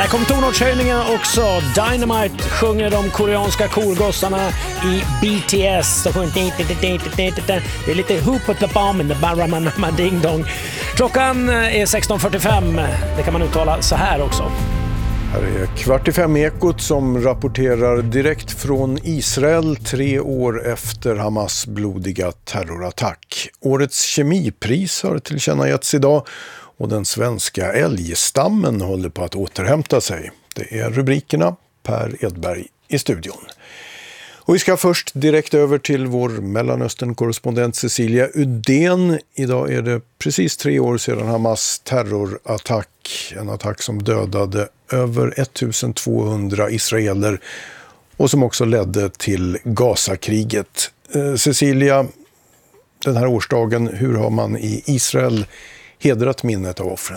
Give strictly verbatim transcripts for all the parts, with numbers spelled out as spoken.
Där kom tonartshöjningen också. Dynamite sjunger de koreanska korgossarna i B T S. De sjunger... Det är lite Who Put the Bomb in the Baramanama Ding Dong. Klockan är sexton fyrtiofem. Det kan man uttala så här också. Här är Kvart i fem Ekot som rapporterar direkt från Israel tre år efter Hamas blodiga terrorattack. Årets kemipris har tillkännagetts idag och den svenska älgstammen håller på att återhämta sig. Det är rubrikerna. Per Edberg i studion. Och vi ska först direkt över till vår Mellanöstern-korrespondent Cecilia Udén. Idag är det precis tre år sedan Hamas terrorattack. En attack som dödade över ettusentvåhundra israeler och som också ledde till Gazakriget. Eh, Cecilia, den här årsdagen, hur har man i Israel hedrat minnet av offren?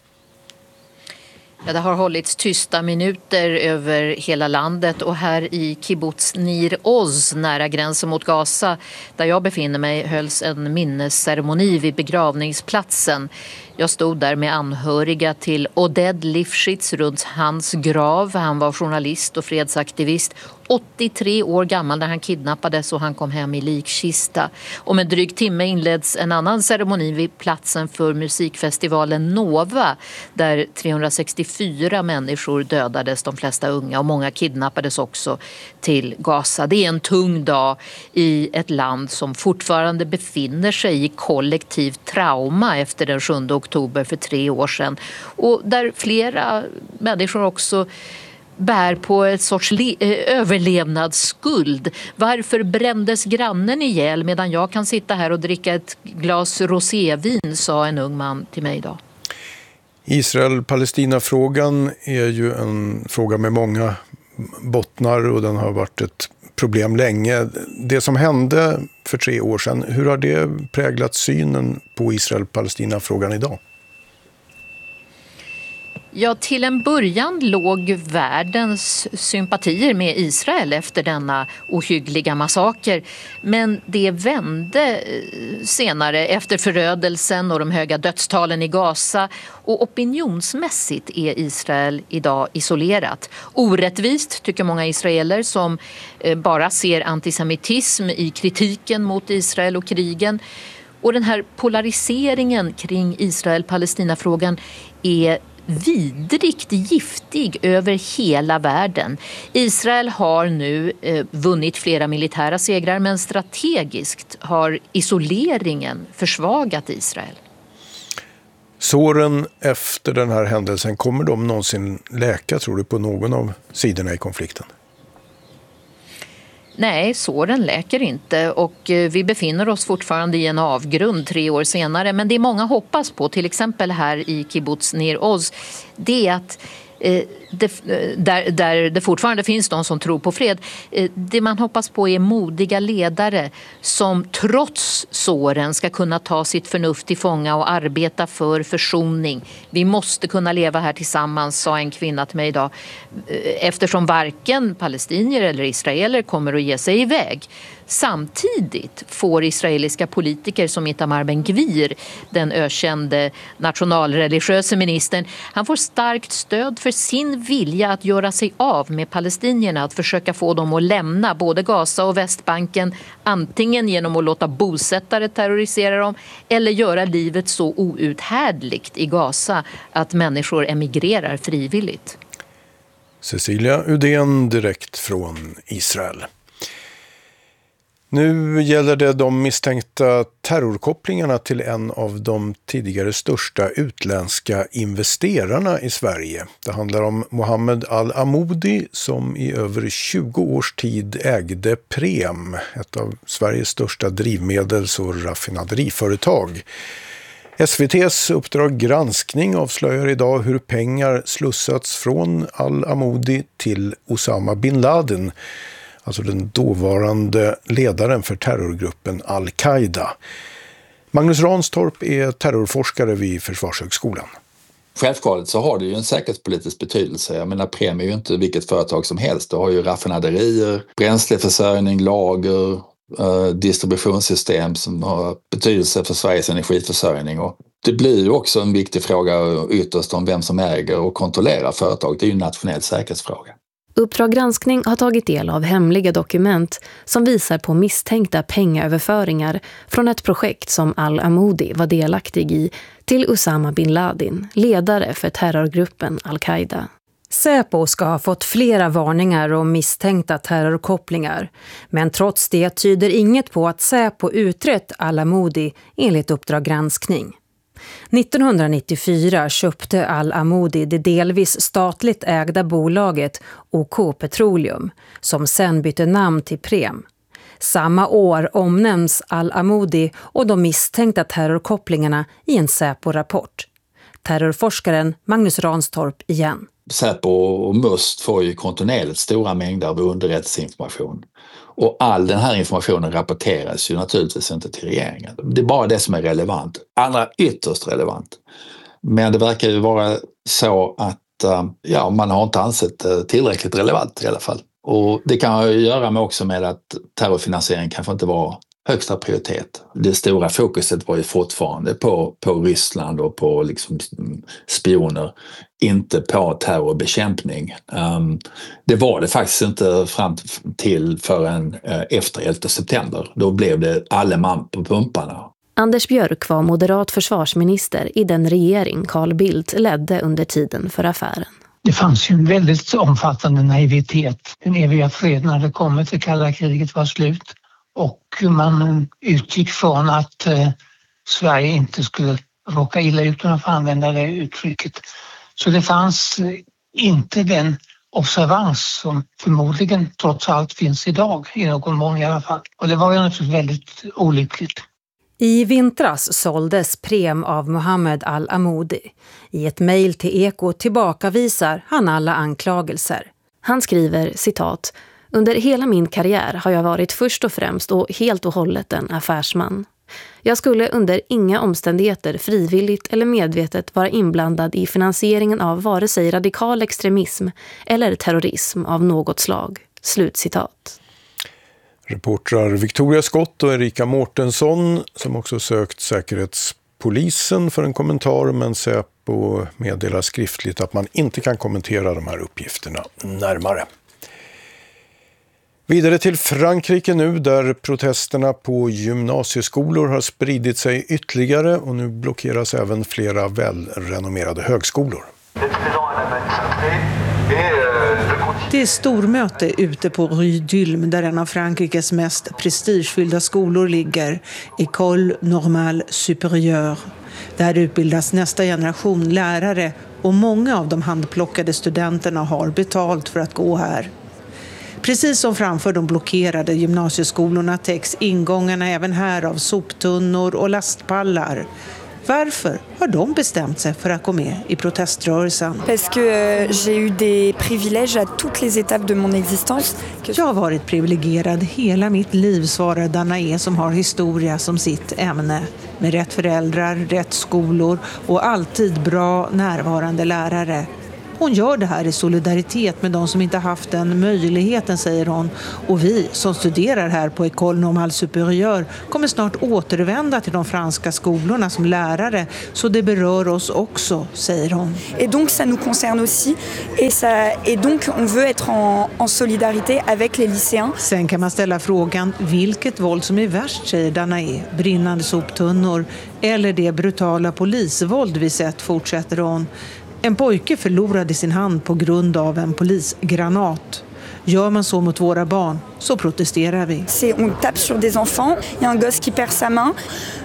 Ja, det har hållits tysta minuter över hela landet och här i kibbutz Nir Oz nära gränsen mot Gaza där jag befinner mig hölls en minnesceremoni vid begravningsplatsen. Jag stod där med anhöriga till Oded Lifshitz runt hans grav. Han var journalist och fredsaktivist. åttiotre år gammal när han kidnappades och han kom hem i likkista. Om en dryg timme inleds en annan ceremoni vid platsen för musikfestivalen Nova där trehundrasextiofyra människor dödades, de flesta unga, och många kidnappades också till Gaza. Det är en tung dag i ett land som fortfarande befinner sig i kollektivt trauma efter den sjunde oktober för tre år sedan och där flera människor också bär på ett sorts le- överlevnadsskuld. Varför brändes grannen ihjäl medan jag kan sitta här och dricka ett glas rosévin, sa en ung man till mig idag. Israel-Palestina-frågan är ju en fråga med många bottnar och den har varit ett problem länge. Det som hände för tre år sedan, hur har det präglat synen på Israel-Palestina-frågan idag? Ja, till en början låg världens sympatier med Israel efter denna ohyggliga massaker. Men det vände senare efter förödelsen och de höga dödstalen i Gaza. Och opinionsmässigt är Israel idag isolerat. Orättvist tycker många israeler som bara ser antisemitism i kritiken mot Israel och krigen. Och den här polariseringen kring Israel-Palestina-frågan är vidrigt giftig över hela världen. Israel har nu eh, vunnit flera militära segrar, men strategiskt har isoleringen försvagat Israel. Såren efter den här händelsen, kommer de någonsin läka, tror du, på någon av sidorna i konflikten? Nej, såren läker inte och vi befinner oss fortfarande i en avgrund tre år senare. Men det många hoppas på, till exempel här i kibbutz Nir Oz, det är att eh, det, där, där det fortfarande finns de som tror på fred. Eh, det man hoppas på är modiga ledare som trots såren ska kunna ta sitt förnuft till fånga och arbeta för försoning. Vi måste kunna leva här tillsammans, sa en kvinna till mig idag. Eftersom varken palestinier eller israeler kommer att ge sig iväg. Samtidigt får israeliska politiker som Itamar Ben-Gvir, den ökände nationalreligiösa ministern, han får starkt stöd för sin vilja att göra sig av med palestinierna, att försöka få dem att lämna både Gaza och Västbanken, antingen genom att låta bosättare terrorisera dem eller göra livet så outhärdligt i Gaza att människor emigrerar frivilligt. Cecilia Udén direkt från Israel. Nu gäller det de misstänkta terrorkopplingarna till en av de tidigare största utländska investerarna i Sverige. Det handlar om Mohammed Al-Amoudi som i över tjugo års tid ägde Prem, ett av Sveriges största drivmedels- och raffinaderiföretag. S V T:s Uppdrag granskning avslöjar idag hur pengar slussats från Al-Amoudi till Osama bin Laden, alltså den dåvarande ledaren för terrorgruppen Al-Qaida. Magnus Ranstorp är terrorforskare vid Försvarshögskolan. Självklart så har det ju en säkerhetspolitisk betydelse. Jag menar, Prem är ju inte vilket företag som helst. Det har ju raffinaderier, bränsleförsörjning, lager, distributionssystem som har betydelse för Sveriges energiförsörjning. Och Det blir ju också en viktig fråga ytterst om vem som äger och kontrollerar företag. Det är ju en nationell säkerhetsfråga. Uppdrag granskning har tagit del av hemliga dokument som visar på misstänkta pengaöverföringar från ett projekt som Al-Amoudi var delaktig i till Osama bin Laden, ledare för terrorgruppen Al-Qaida. Säpo ska ha fått flera varningar om misstänkta terrorkopplingar, men trots det tyder inget på att Säpo utrett Al-Amoudi enligt Uppdrag granskning. nittonhundranittiofyra köpte Al-Amoudi det delvis statligt ägda bolaget OK Petroleum, som sen bytte namn till Prem. Samma år omnämns Al-Amoudi och de misstänkta terrorkopplingarna i en Säpo-rapport. Terrorforskaren Magnus Ranstorp igen. Säpo och Must får ju kontinuerligt stora mängder av underrättelseinformation. Och all den här informationen rapporteras ju naturligtvis inte till regeringen. Det är bara det som är relevant. Andra ytterst relevant. Men det verkar ju vara så att ja, man har inte ansett det tillräckligt relevant i alla fall. Och det kan ju göra med också med att terrorfinansiering kanske inte var högsta prioritet. Det stora fokuset var ju fortfarande på, på Ryssland och på liksom spioner, inte på terrorbekämpning. Um, det var det faktiskt inte fram till förrän uh, efter elfte september. Då blev det alle man på pumparna. Anders Björk var moderat försvarsminister i den regering Carl Bildt ledde under tiden för affären. Det fanns ju en väldigt omfattande naivitet. Den eviga freden hade kommit, det kalla kriget var slut. Och man utgick från att eh, Sverige inte skulle råka illa ut, om att använda det uttrycket. Så det fanns eh, inte den observans som förmodligen trots allt finns idag, i någon mån i alla fall. Och det var ju naturligtvis väldigt olyckligt. I vintras såldes Prem av Mohammed Al-Amoudi. I ett mejl till Eko tillbakavisar han alla anklagelser. Han skriver, citat, under hela min karriär har jag varit först och främst och helt och hållet en affärsman. Jag skulle under inga omständigheter frivilligt eller medvetet vara inblandad i finansieringen av vare sig radikal extremism eller terrorism av något slag. Slutcitat. Reportrar Victoria Skott och Erika Mårtensson, som också sökt Säkerhetspolisen för en kommentar, men Säpo meddelar skriftligt att man inte kan kommentera de här uppgifterna närmare. Vidare till Frankrike nu, där protesterna på gymnasieskolor har spridit sig ytterligare och nu blockeras även flera välrenommerade högskolor. Det är stormöte ute på Rue d'Ulm, där en av Frankrikes mest prestigefyllda skolor ligger, École Normale Supérieure. Där utbildas nästa generation lärare och många av de handplockade studenterna har betalt för att gå här. Precis som framför de blockerade gymnasieskolorna täcks ingångarna även här av soptunnor och lastpallar. Varför har de bestämt sig för att gå med i proteströrelsen? Parce que euh, j'ai eu des privilèges à toutes les étapes de mon existence. Jag har varit privilegierad hela mitt liv, svarar Danae, som har historia som sitt ämne. Med rätt föräldrar, rätt skolor och alltid bra närvarande lärare. Hon gör det här i solidaritet med de som inte haft den möjligheten, säger hon. Och vi som studerar här på École Normale Supérieure kommer snart återvända till de franska skolorna som lärare. Så det berör oss också, säger hon. Et donc ça nous concerne aussi. Et, ça, et donc on veut être en, en solidarité avec les lycéens. Sen kan man ställa frågan vilket våld som är värst, säger Danae. Brinnande soptunnor eller det brutala polisvåld vi sett, fortsätter hon. En pojke förlorade sin hand på grund av en polisgranat. Gör man så mot våra barn så protesterar vi. C'est, on tape sur des enfants, il y a un gosse qui perd sa main.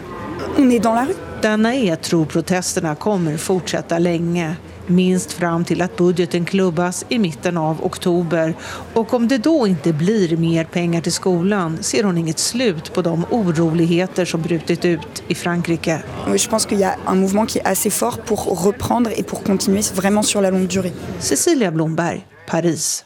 On est dans la rue. Danae tror protesterna kommer fortsätta länge. Minst fram till att budgeten klubbas i mitten av oktober. Och om det då inte blir mer pengar till skolan ser hon inget slut på de oroligheter som brutit ut i Frankrike. Je pense qu'il y a un mouvement qui est assez fort pour reprendre et pour continuer vraiment sur la longue durée. Cecilia Blomberg, Paris.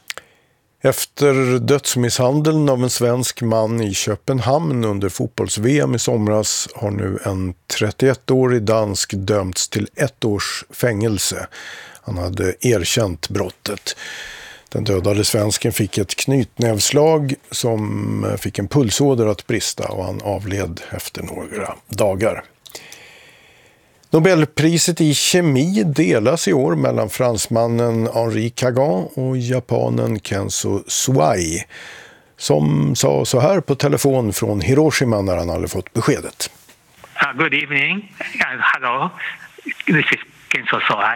Efter dödsmisshandeln av en svensk man i Köpenhamn under fotbolls-V M i somras har nu en trettioettårig dansk dömts till ett års fängelse. Han hade erkänt brottet. Den dödade svensken fick ett knytnävslag som fick en pulsåder att brista och han avled efter några dagar. Nobelpriset i kemi delas i år mellan fransmannen Henri Kagan och japanen Kenzo Suai, som sa så här på telefon från Hiroshima när han hade fått beskedet. Uh, good evening. Uh, hello. This is Kenzo Suai.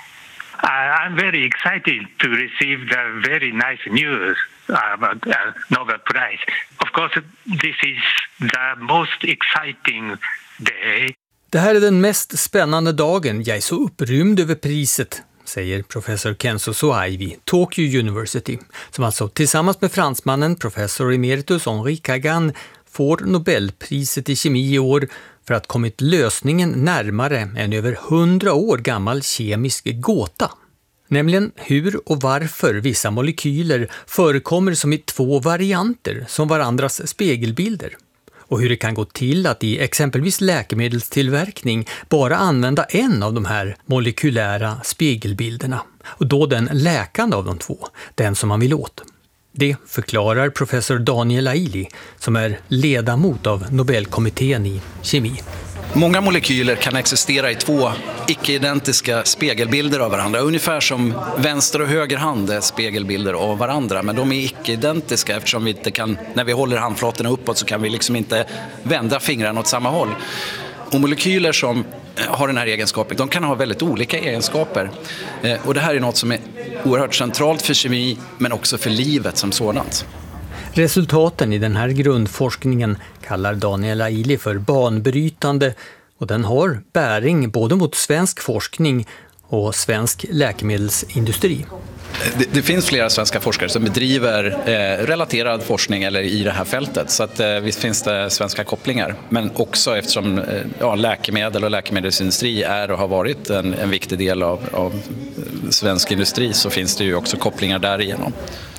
Uh, I'm very excited to receive the very nice news about uh, Nobel Prize. Of course, this is the most exciting day. Det här är den mest spännande dagen. Jag är så upprymd över priset, säger professor Kenzo Suai vid Tokyo University, som alltså tillsammans med fransmannen professor emeritus Henri Kagan får Nobelpriset i kemi i år för att kommit lösningen närmare en över hundra år gammal kemisk gåta. Nämligen hur och varför vissa molekyler förekommer som i två varianter som varandras spegelbilder. Och hur det kan gå till att i exempelvis läkemedelstillverkning bara använda en av de här molekylära spegelbilderna. Och då den läkande av de två, den som man vill åt. Det förklarar professor Daniel Aili, som är ledamot av Nobelkommittén i kemi. Många molekyler kan existera i två icke-identiska spegelbilder av varandra. Ungefär som vänster och höger hand är spegelbilder av varandra. Men de är icke-identiska eftersom vi inte kan, när vi håller handflatorna uppåt så kan vi liksom inte vända fingrarna åt samma håll. Och molekyler som har den här egenskapen, de kan ha väldigt olika egenskaper. Och det här är något som är oerhört centralt för kemi men också för livet som sådant. Resultaten i den här grundforskningen kallar Daniel Aili för banbrytande och den har bäring både mot svensk forskning och svensk läkemedelsindustri. Det, det finns flera svenska forskare som bedriver eh, relaterad forskning eller i det här fältet, så att, eh, visst finns det svenska kopplingar. Men också eftersom eh, ja, läkemedel och läkemedelsindustri är och har varit en, en viktig del av, av svensk industri, så finns det ju också kopplingar därigenom.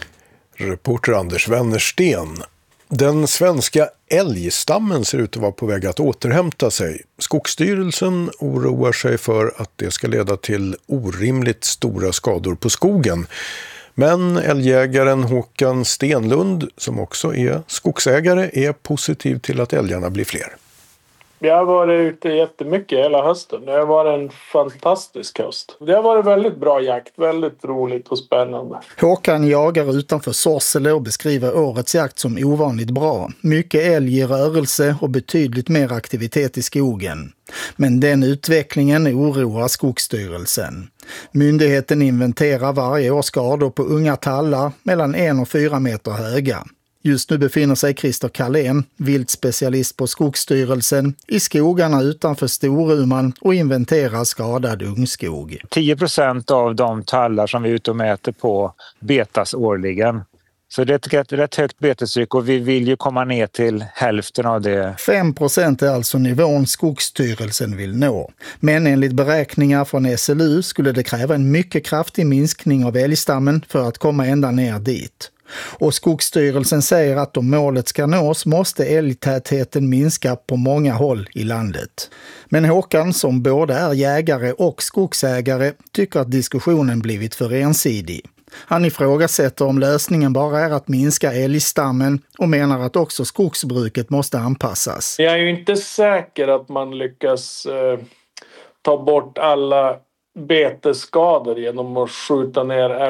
Reporter Anders Wennersten. Den svenska älgstammen ser ut att vara på väg att återhämta sig. Skogsstyrelsen oroar sig för att det ska leda till orimligt stora skador på skogen. Men älgjägaren Håkan Stenlund, som också är skogsägare, är positiv till att älgarna blir fler. Jag har varit ute jättemycket hela hösten. Det har varit en fantastisk höst. Det har varit väldigt bra jakt, väldigt roligt och spännande. Håkan jagar utanför Sorsele och beskriver årets jakt som ovanligt bra. Mycket älg i rörelse och betydligt mer aktivitet i skogen. Men den utvecklingen oroar Skogsstyrelsen. Myndigheten inventerar varje år skador på unga tallar mellan en och fyra meter höga. Just nu befinner sig Christer Kallén, viltspecialist på Skogsstyrelsen, i skogarna utanför Storuman och inventerar skadad ungskog. tio procent av de tallar som vi är ute och mäter på betas årligen. Så det är ett rätt högt betestryck och vi vill ju komma ner till hälften av det. fem procent är alltså nivån Skogsstyrelsen vill nå. Men enligt beräkningar från S L U skulle det kräva en mycket kraftig minskning av älgstammen för att komma ända ner dit. Och Skogsstyrelsen säger att om målet ska nås måste älgtätheten minska på många håll i landet. Men Håkan, som både är jägare och skogsägare, tycker att diskussionen blivit för ensidig. Han ifrågasätter om lösningen bara är att minska älgstammen och menar att också skogsbruket måste anpassas. Jag är ju inte säker att man lyckas eh, ta bort alla betesskador genom att skjuta ner älg.